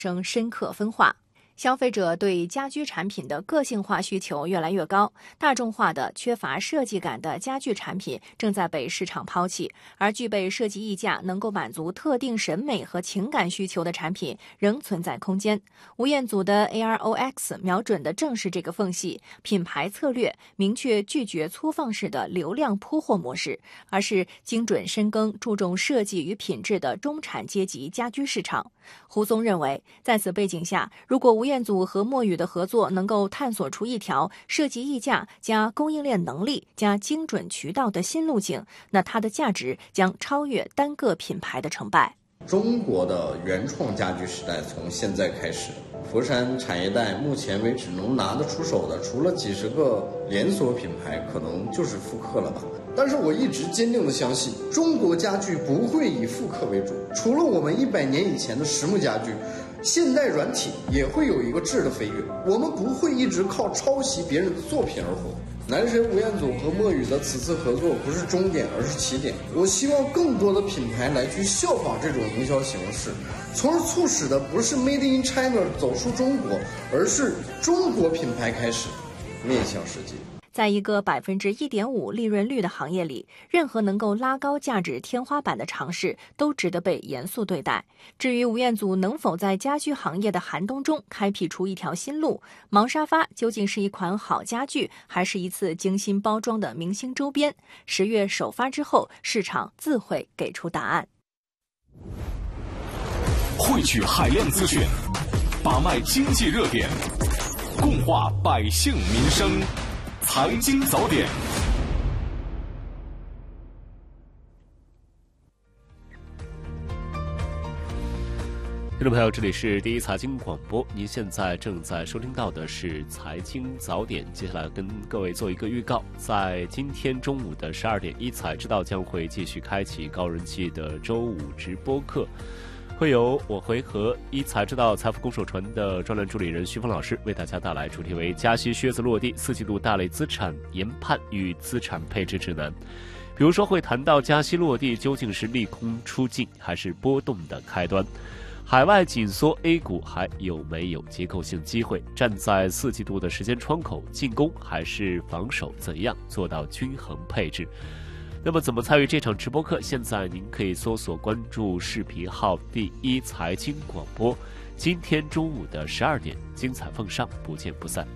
生深刻分化。消费者对家居产品的个性化需求越来越高，大众化的、缺乏设计感的家具产品正在被市场抛弃，而具备设计溢价、能够满足特定审美和情感需求的产品仍存在空间。吴彦祖的 AROX 瞄准的正是这个缝隙，品牌策略明确拒绝粗放式的流量铺货模式，而是精准深耕注重设计与品质的中产阶级家居市场。胡松认为，在此背景下，如果吴彦祖和墨宇的合作能够探索出一条设计溢价加供应链能力加精准渠道的新路径，那它的价值将超越单个品牌的成败。 中国的原创家居时代从现在开始，佛山产业带目前为止能拿得出手的，除了几十个连锁品牌，可能就是复刻了吧。但是我一直坚定地相信，中国家具不会以复刻为主。除了我们100年以前的实木家具，现代软体也会有一个质的飞跃。我们不会一直靠抄袭别人的作品而活。男神吴彦祖和墨宇的此次合作不是终点，而是起点。我希望更多的品牌来去效仿这种营销形式，从而促使的不是 Made in China 走出中国，而是中国品牌开始面向世界。 在一个1.5%利润率的行业里，任何能够拉高价值天花板的尝试都值得被严肃对待。至于吴彦祖能否在家居行业的寒冬中开辟出一条新路，毛沙发究竟是一款好家具，还是一次精心包装的明星周边？10月首发之后，市场自会给出答案。 汇聚海量资讯，把脉经济热点，共话百姓民生。财经早点，听众朋友，这里是第一财经广播，您现在正在收听到的是财经早点。接下来跟各位做一个预告，在今天中午的12点，一财知道将会继续开启高人气的周五直播课。会有我会和一财知道财富攻守传的专栏助理人徐峰老师为大家带来主题为加息靴子落地4季度大类资产研判与资产配置指南。比如说会谈到加息落地究竟是利空出尽还是波动的开端，海外紧缩 A 股还有没有结构性机会，站在4季度的时间窗口，进攻还是防守，怎样做到均衡配置。那么怎么参与这场直播课？现在您可以搜索关注视频号第一财经广播，今天中午的12点，精彩奉上，不见不散。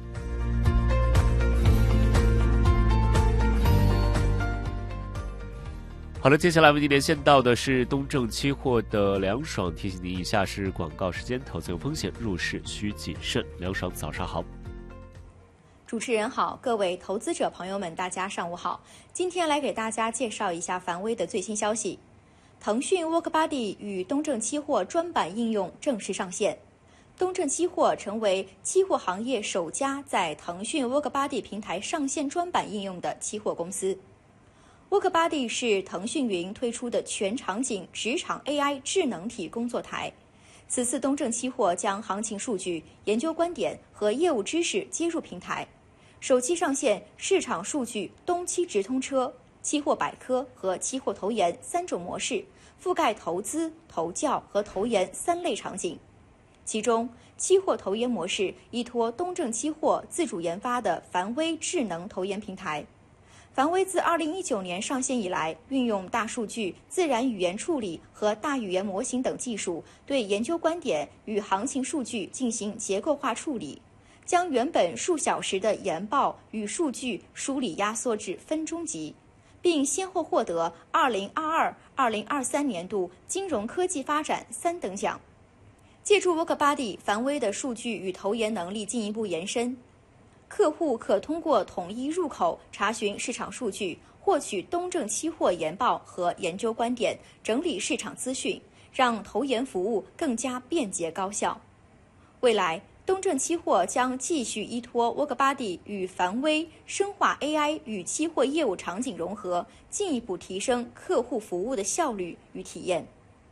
好了，接下来为您连线到的是东证期货的梁爽，提醒您以下是广告时间，投资有风险，入市需谨慎。梁爽，早上好。 主持人好，各位投资者朋友们，大家上午好。今天来给大家介绍一下凡威的最新消息。腾讯 WorkBuddy 与东证期货专版应用正式上线，东证期货成为期货行业首家在腾讯 WorkBuddy 平台上线专版应用的期货公司。WorkBuddy 是腾讯云推出的全场景职场 AI 智能体工作台。此次东证期货将行情数据、研究观点和业务知识接入平台，首期上线市场数据东期直通车、期货百科和期货投研3种模式，覆盖投资、投教和投研3类场景。其中，期货投研模式依托东证期货自主研发的凡威智能投研平台。凡威自2019年上线以来，运用大数据、自然语言处理和大语言模型等技术，对研究观点与行情数据进行结构化处理，将原本数小时的研报与数据梳理压缩至分钟级，并先后获得2022、2023年度金融科技发展3等奖。借助 WorkBuddy， 凡威的数据与投研能力进一步延伸。客户可通过统一入口查询市场数据，获取东证期货研报和研究观点，整理市场资讯，让投研服务更加便捷高效。未来，东证期货将继续依托 WorkBuddy 与凡威，深化 AI 与期货业务场景融合，进一步提升客户服务的效率与体验。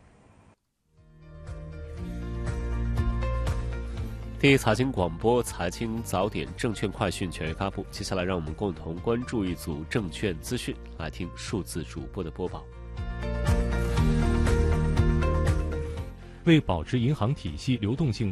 第一财经广播财经早点证券快讯全面发布，接下来让我们共同关注一组证券资讯，来听数字主播的播报。 为保持银行体系流动性